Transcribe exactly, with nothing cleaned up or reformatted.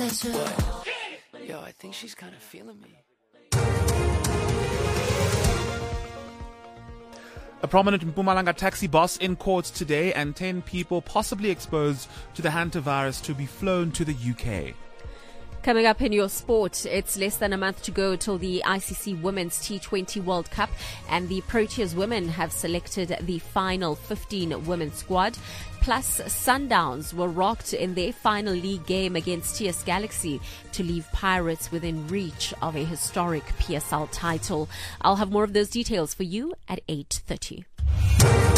that you're... What? Yo, I think she's kind of feeling me. A prominent Mpumalanga taxi boss in court today, and ten people possibly exposed to the hantavirus to be flown to the U K. Coming up in your sport, it's less than a month to go till the I C C Women's T twenty World Cup, and the Proteas women have selected the final fifteen women's squad. Plus, Sundowns were rocked in their final league game against T S Galaxy to leave Pirates within reach of a historic P S L title. I'll have more of those details for you at eight thirty.